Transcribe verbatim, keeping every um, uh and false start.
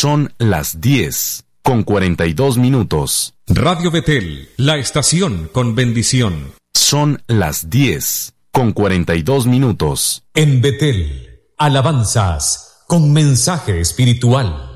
Son las diez, con cuarenta y dos minutos. Radio Betel, la estación con bendición. Son las diez, con cuarenta y dos minutos. En Betel, alabanzas con mensaje espiritual.